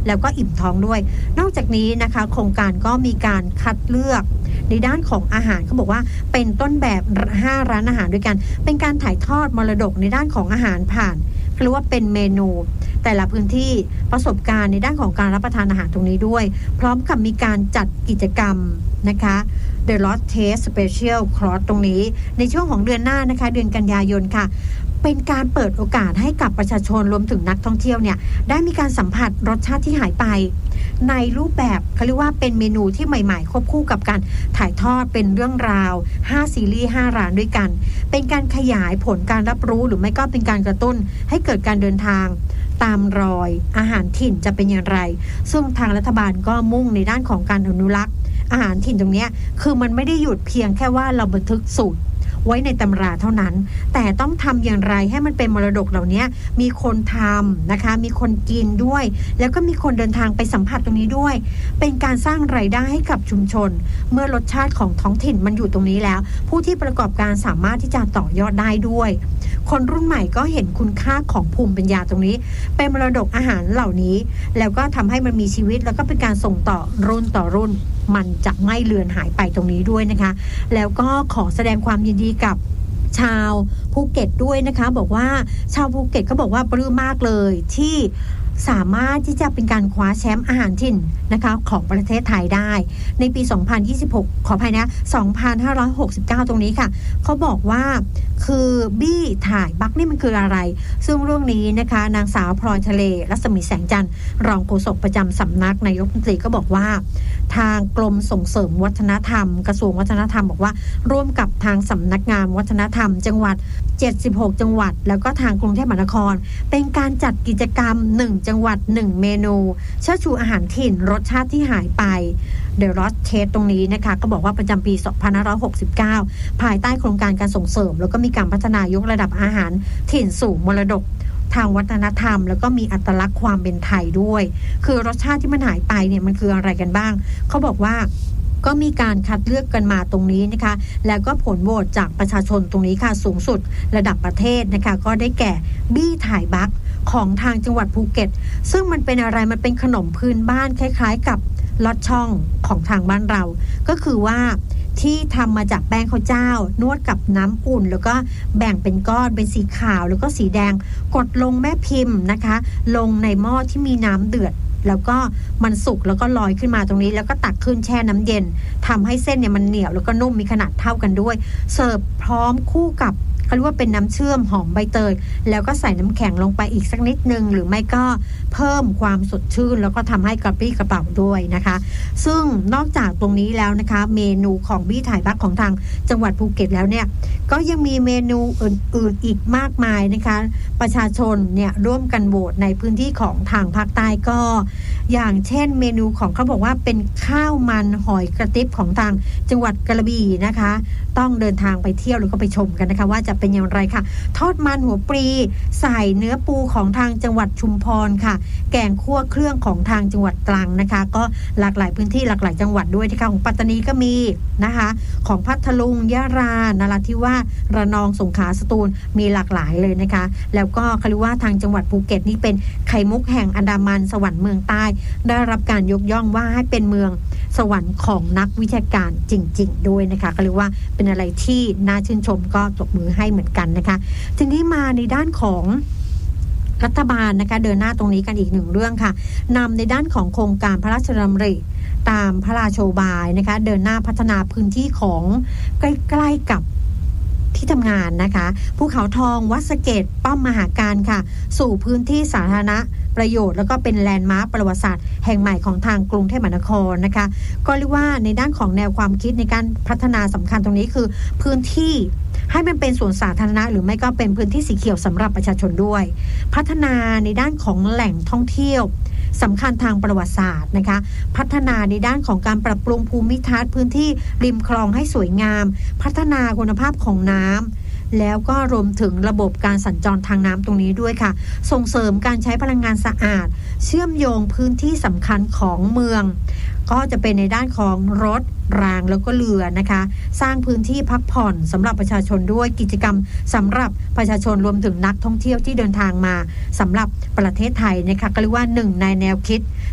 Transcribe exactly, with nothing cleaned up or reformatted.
แล้วก็อิ่มท้องด้วยนอกจากนี้นะคะโครงการก็มีการคัดเลือกในด้านของอาหารเขาบอกว่าเป็นต้นแบบห้าร้านอาหารด้วยกันเป็นการถ่ายทอดมรดกในด้านของอาหารผ่านหรือว่าเป็นเมนูแต่ละพื้นที่ประสบการณ์ในด้านของการรับประทานอาหารตรงนี้ด้วยพร้อมกับมีการจัดกิจกรรมนะคะ The Lost Taste Special Course ตรงนี้ในช่วงของเดือนหน้านะคะเดือนกันยายนค่ะเป็นการเปิดโอกาสให้กับประชาชนรวมถึงนักท่องเที่ยวเนี่ยได้มีการสัมผัสรสชาติที่หายไปในรูปแบบเขาเรียกว่าเป็นเมนูที่ใหม่ๆควบคู่กับการถ่ายทอดเป็นเรื่องราวห้าซีรีส์ห้าร้านด้วยกันเป็นการขยายผลการรับรู้หรือไม่ก็เป็นการกระตุ้นให้เกิดการเดินทางตามรอยอาหารถิ่นจะเป็นอย่างไรซึ่งทางรัฐบาลก็มุ่งในด้านของการอนุรักษ์อาหารถิ่นตรงนี้คือมันไม่ได้หยุดเพียงแค่ว่าเราบันทึกสูตรไว้ในตำราเท่านั้นแต่ต้องทำอย่างไรให้มันเป็นมรดกเหล่านี้มีคนทำนะคะมีคนกินด้วยแล้วก็มีคนเดินทางไปสัมผัสตรงนี้ด้วยเป็นการสร้างรายได้ให้กับชุมชนเมื่อรสชาติของท้องถิ่นมันอยู่ตรงนี้แล้วผู้ที่ประกอบการสามารถที่จะต่อยอดได้ด้วยคนรุ่นใหม่ก็เห็นคุณค่าของภูมิปัญญาตรงนี้เป็นมรดกอาหารเหล่านี้แล้วก็ทำให้มันมีชีวิตแล้วก็เป็นการส่งต่อรุ่นต่อรุ่นมันจะไม่เลือนหายไปตรงนี้ด้วยนะคะแล้วก็ขอแสดงความยินดีกับชาวภูเก็ตด้วยนะคะบอกว่าชาวภูเก็ตเขาบอกว่าปลื้มมากเลยที่สามารถที่จะเป็นการคว้าแชมป์อาหารถิ่นนะคะของประเทศไทยได้ในปีสองพันยี่สิบหกขออภัยนะสองพันห้าร้อยหกสิบเก้าตรงนี้ค่ะเขาบอกว่าคือบี้ถ่ายบักนี่มันคืออะไรซึ่งเรื่องนี้นะคะนางสาวพลอยทะเลรัศมีแสงจันทร์รองโฆษกประจำสำนักนายกรัฐมนตรีก็บอกว่าทางกรมส่งเสริมวัฒนธรรมกระทรวงวัฒนธรรมบอกว่าร่วมกับทางสำนักงานวัฒนธรรมจังหวัดเจ็ดสิบหกจังหวัดแล้วก็ทางกรุงเทพมหานครเป็นการจัดกิจกรรมหนึ่งจังหวัดหนึ่งเมนูเชิดชูอาหารถิ่นรสชาติที่หายไป The Lost Taste ตรงนี้นะคะก็บอกว่าประจำปีสองพันห้าร้อยหกสิบเก้าภายใต้โครงการการส่งเสริมแล้วก็มีการพัฒนายกระดับอาหารถิ่นสู่มรดกทางวัฒนธรรมแล้วก็มีอัตลักษณ์ความเป็นไทยด้วยคือรสชาติที่มันหายไปเนี่ยมันคืออะไรกันบ้างเขาบอกว่าก็มีการคัดเลือกกันมาตรงนี้นะคะแล้วก็ผลโหวตจากประชาชนตรงนี้ค่ะสูงสุดระดับประเทศนะคะก็ได้แก่บี้ถ่ายบักของทางจังหวัดภูเก็ตซึ่งมันเป็นอะไรมันเป็นขนมพื้นบ้านคล้ายๆกับลอดช่องของทางบ้านเราก็คือว่าที่ทำมาจากแป้งข้าวเจ้านวดกับน้ำอุ่นแล้วก็แบ่งเป็นก้อนเป็นสีขาวแล้วก็สีแดงกดลงแม่พิมพ์นะคะลงในหม้อที่มีน้ำเดือดแล้วก็มันสุกแล้วก็ลอยขึ้นมาตรงนี้แล้วก็ตักขึ้นแช่น้ำเย็นทำให้เส้นเนี่ยมันเหนียวแล้วก็นุ่มมีขนาดเท่ากันด้วยเสิร์ฟพร้อมคู่กับเขาเรียกว่าเป็นน้ำเชื่อมหอมใบเตยแล้วก็ใส่น้ำแข็งลงไปอีกสักนิดนึงหรือไม่ก็เพิ่มความสดชื่นแล้วก็ทำให้กระปรี้กระเป๋าด้วยนะคะซึ่งนอกจากตรงนี้แล้วนะคะเมนูของบี้ถ่ายบักของทางจังหวัดภูเก็ตแล้วเนี่ยก็ยังมีเมนูอื่นๆอีกมากมายนะคะประชาชนเนี่ยร่วมกันโหวตในพื้นที่ของทางภาคใต้ก็อย่างเช่นเมนูของเขาบอกว่าเป็นข้าวมันหอยกระติบของทางจังหวัดกระบี่นะคะต้องเดินทางไปเที่ยวหรือก็ไปชมกันนะคะว่าจะเป็นอย่างไรค่ะทอดมันหัวปลีใส่เนื้อปูของทางจังหวัดชุมพรค่ะแกงคั่วเครื่องของทางจังหวัดตรังนะคะก็หลากหลายพื้นที่หลากหลายจังหวัดด้วยนะคะของปัตตานีก็มีนะคะของพัทลุงยะรานราธิวาสระนองสงขลาสตูลมีหลากหลายเลยนะคะแล้วก็คาริว่าทางจังหวัดภูเก็ตนี่เป็นไข่มุกแห่งอันดามันสวรรค์เมืองใต้ได้รับการยกย่องว่าให้เป็นเมืองสวรรค์ของนักวิชาการจริงๆด้วยนะคะก็เรียกว่าเป็นอะไรที่น่าชื่นชมก็ตบมือให้เหมือนกันนะคะทีนี้มาในด้านของรัฐบาลนะคะเดินหน้าตรงนี้กันอีกหนึ่งเรื่องค่ะนำในด้านของโครงการพระราชดำริตามพระราโชบายนะคะเดินหน้าพัฒนาพื้นที่ของใกล้ๆกับที่ทำงานนะคะภูเขาทองวัดสะเกษป้อมมหาการค่ะสู่พื้นที่สาธารณะประโยชน์แล้วก็เป็นแลนด์มาร์คประวัติศาสตร์แห่งใหม่ของทางกรุงเทพมหานครนะคะก็เรียกว่าในด้านของแนวความคิดในการพัฒนาสำคัญตรงนี้คือพื้นที่ให้มันเป็นสวนสาธารณะหรือไม่ก็เป็นพื้นที่สีเขียวสำหรับประชาชนด้วยพัฒนาในด้านของแหล่งท่องเที่ยวสำคัญทางประวัติศาสตร์นะคะพัฒนาในด้านของการปรับปรุงภูมิทัศน์พื้นที่ริมคลองให้สวยงามพัฒนาคุณภาพของน้ำแล้วก็รวมถึงระบบการสัญจรทางน้ำตรงนี้ด้วยค่ะส่งเสริมการใช้พลังงานสะอาดเชื่อมโยงพื้นที่สำคัญของเมืองก็จะเป็นในด้านของรถรางแล้วก็เรือนะคะสร้างพื้นที่พักผ่อนสำหรับประชาชนด้วยกิจกรรมสำหรับประชาชนรวมถึงนักท่องเที่ยวที่เดินทางมาสำหรับประเทศไทยนะคะก็เรียกว่าหนึ่งในแนวคิด